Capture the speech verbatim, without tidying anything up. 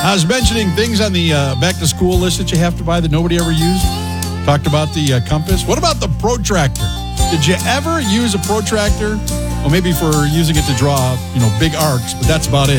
I was mentioning things on the uh, back-to-school list that you have to buy that nobody ever used. Talked about the uh, compass. What about the protractor? Did you ever use a protractor? Well, maybe for using it to draw, you know, big arcs, but that's about it.